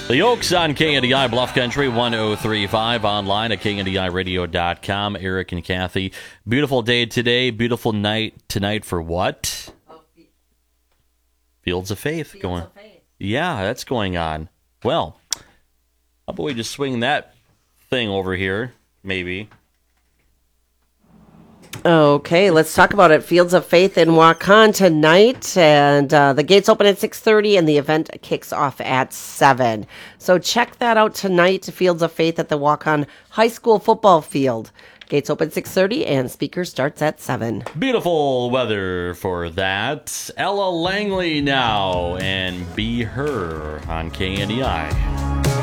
The Oaks on KNDI Bluff Country 1035, online at KNDIRadio.com. Eric and Kathy. Beautiful day today. Beautiful night tonight for what? Fields of Faith. Yeah, that's going on. Well, how about we just swing that thing over here, maybe. Okay, let's talk about it. Fields of Faith in Waukon tonight, and the gates open at 6:30, and the event kicks off at 7. So check that out tonight, Fields of Faith at the Waukon High School football field. Gates open 6:30, and speaker starts at 7. Beautiful weather for that. Ella Langley now, and Be Her on KNDI.